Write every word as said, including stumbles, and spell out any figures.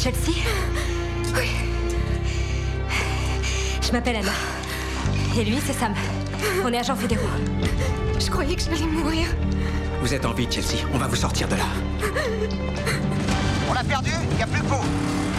Chelsea? Oui. Je m'appelle Anna. Et lui, c'est Sam. On est agents fédéraux. Je croyais que j'allais mourir. Vous êtes en vie, Chelsea. On va vous sortir de là. On l'a perdu, il n'y a plus de peau.